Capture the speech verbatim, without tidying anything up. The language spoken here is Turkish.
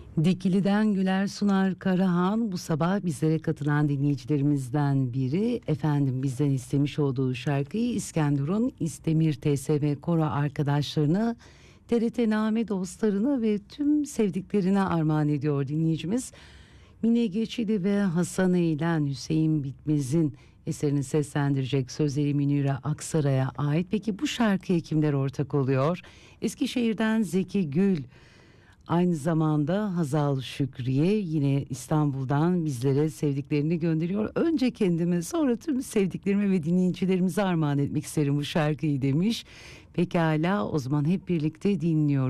Dikili'den Güler Sunar Karahan bu sabah bizlere katılan dinleyicilerimizden biri. Efendim bizden istemiş olduğu şarkıyı İskenderun İstemir T S M Koro arkadaşlarına, T R T Name dostlarına ve tüm sevdiklerine armağan ediyor dinleyicimiz. Mine Geçidi ve Hasan Eğlen Hüseyin Bitmez'in eserini seslendirecek, sözleri Münire Aksaray'a ait. Peki bu şarkıya kimler ortak oluyor? Eskişehir'den Zeki Gül, aynı zamanda Hazal Şükriye yine İstanbul'dan bizlere sevdiklerini gönderiyor. Önce kendime, sonra tüm sevdiklerime ve dinleyicilerimize armağan etmek isterim bu şarkıyı demiş. Pekala, o zaman hep birlikte dinliyoruz.